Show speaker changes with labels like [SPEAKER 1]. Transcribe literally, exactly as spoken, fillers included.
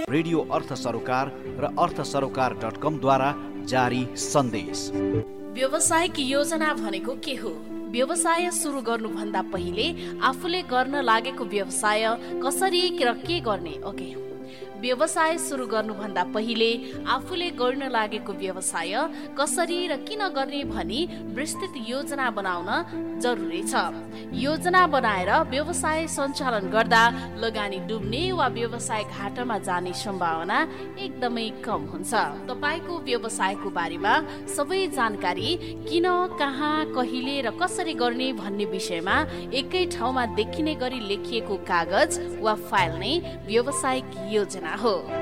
[SPEAKER 1] Radio अर्थ सरोकार र अर्थ सरोकार डट कमद्वारा जारी सन्देश।
[SPEAKER 2] व्यावसायिक योजना भनेको के हो? व्यवसाय सुरु गर्नुभन्दा पहिले आफूले गर्न लागेको व्यवसाय कसरी र के गर्ने? ओके, व्यवसाय सुरु गर्नुभन्दा पहिले आफूले गर्न लागेको व्यवसाय कसरी र किन गर्ने भनी विस्तृत योजना बनाउन जरुरी छ। योजना बनाएर व्यवसाय सञ्चालन गर्दा लगानी डुब्ने वा व्यवसाय घाटामा जाने सम्भावना एकदमै कम हुन्छ। तपाईको व्यवसायको बारेमा सबै जानकारी किन, कहाँ, कहिले र कसरी गर्ने भन्ने विषयमा एकै ठाउँमा देखिने गरी लेखिएको कागज वा फाइल नै व्यावसायिक योजना हो।